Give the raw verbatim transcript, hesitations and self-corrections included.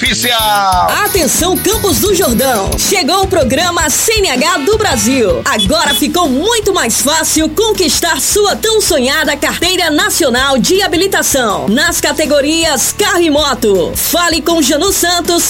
Oficial. Atenção, Campos do Jordão. Chegou o programa C N H do Brasil. Agora ficou muito mais fácil conquistar sua tão sonhada carteira nacional de habilitação nas categorias carro e moto. Fale com Janu Santos